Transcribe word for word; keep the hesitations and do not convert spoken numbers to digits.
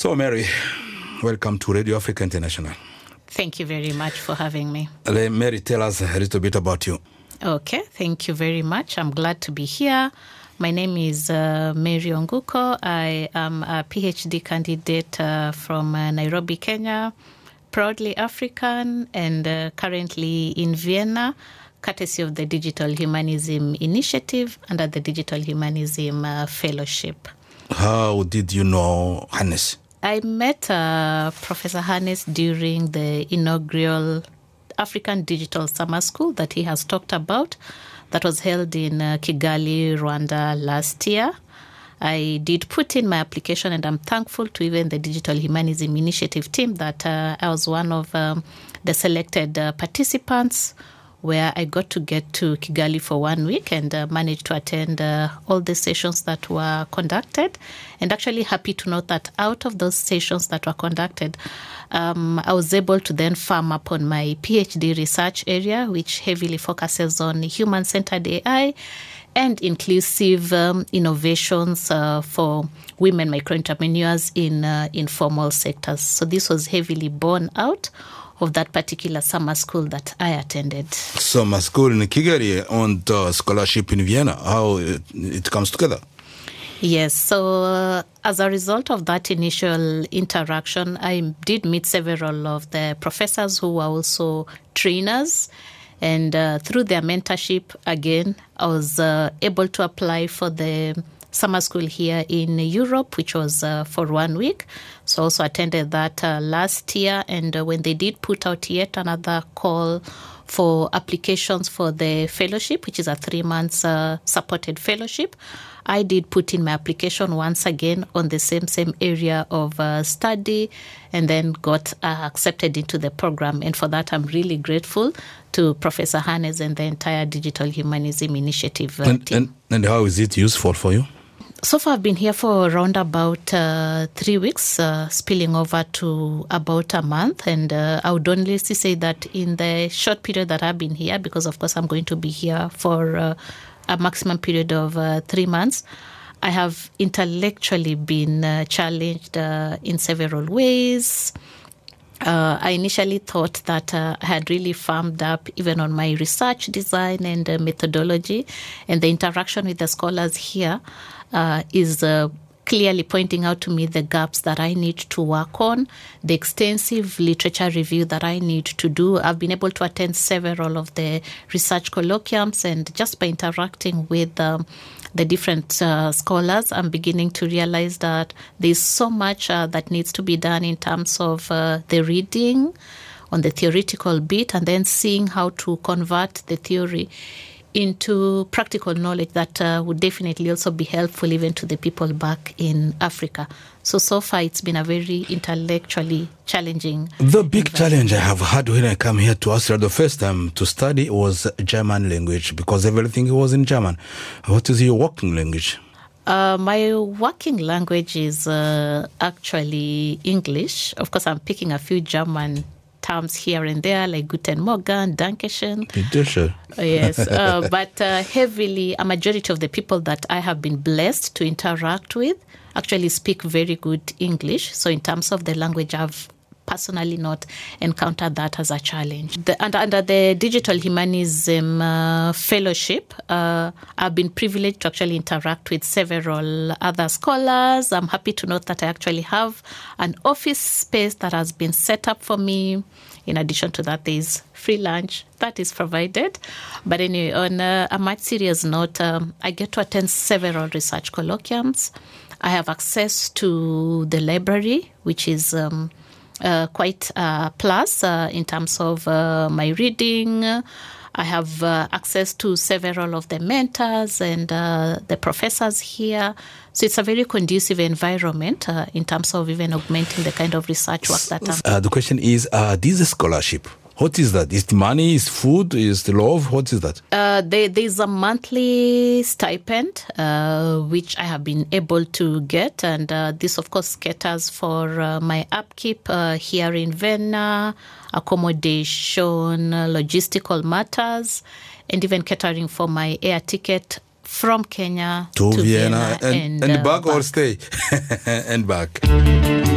So, Mary, welcome to Radio Africa International. Thank you very much for having me. Uh, Mary, tell us a little bit about you. Okay, thank you very much. I'm glad to be here. My name is uh, Mary Onguko. I am a PhD candidate uh, from uh, Nairobi, Kenya, proudly African, and uh, currently in Vienna, courtesy of the Digital Humanism Initiative under the Digital Humanism uh, Fellowship. How did you know Hannes? I met uh, Professor Hannes during the inaugural African Digital Summer School that he has talked about that was held in uh, Kigali, Rwanda last year. I did put in my application, and I'm thankful to even the Digital Humanism Initiative team that uh, I was one of um, the selected uh, participants, where I got to get to Kigali for one week and uh, managed to attend uh, all the sessions that were conducted. And actually happy to note that out of those sessions that were conducted, um, I was able to then farm up on my PhD research area, which heavily focuses on human-centered A I and inclusive um, innovations uh, for women micro-entrepreneurs in uh, informal sectors. So this was heavily borne out of that particular summer school that I attended. Summer school in Kigali and uh, scholarship in Vienna, how it, it comes together? Yes, so uh, as a result of that initial interaction, I did meet several of the professors who were also trainers. And uh, through their mentorship, again, I was uh, able to apply for the summer school here in Europe, which was uh, for one week. So I also attended that uh, last year. And uh, when they did put out yet another call for applications for the fellowship, which is a three months uh, supported fellowship, I did put in my application once again on the same same area of uh, study, and then got uh, accepted into the program. And for that, I'm really grateful to Professor Hannes and the entire Digital Humanism Initiative uh, and, team. And, and how is it useful for you? So far, I've been here for around about uh, three weeks, uh, spilling over to about a month. And uh, I would only say that in the short period that I've been here, because of course I'm going to be here for uh, a maximum period of uh, three months, I have intellectually been uh, challenged uh, in several ways. Uh, I initially thought that uh, I had really farmed up even on my research design and uh, methodology, and the interaction with the scholars here uh, is uh, clearly pointing out to me the gaps that I need to work on, the extensive literature review that I need to do. I've been able to attend several of the research colloquiums, and just by interacting with um, the different uh, scholars, I'm beginning to realize that there's so much uh, that needs to be done in terms of uh, the reading on the theoretical bit, and then seeing how to convert the theory into practical knowledge that uh, would definitely also be helpful even to the people back in Africa. So, so far it's been a very intellectually challenging The big challenge I have had when I come here to Austria the first time to study was German language, because everything was in German. What is your working language? Uh, my working language is uh, actually English. Of course, I'm picking a few German terms here and there, like Guten Morgen, Dankeschön. Dankeschön. Yes, uh, but uh, heavily, a majority of the people that I have been blessed to interact with actually speak very good English. So in terms of the language, I've personally not encountered that as a challenge. The, and under the Digital Humanism uh, Fellowship, uh, I've been privileged to actually interact with several other scholars. I'm happy to note that I actually have an office space that has been set up for me. In addition to that, there's free lunch that is provided. But anyway, on a, a much serious note, um, I get to attend several research colloquiums. I have access to the library, which is um, Uh, quite a plus uh, in terms of uh, my reading. I have uh, access to several of the mentors and uh, the professors here. So it's a very conducive environment uh, in terms of even augmenting the kind of research work that I'm uh, The question is, uh, this is scholarship. What is that? Is it money? Is food? Is the love? What is that? Uh, there, there's a monthly stipend, uh, which I have been able to get. And uh, this, of course, caters for uh, my upkeep uh, here in Vienna, accommodation, uh, logistical matters, and even catering for my air ticket from Kenya to, to Vienna, Vienna and, and, and uh, back, back or stay and back.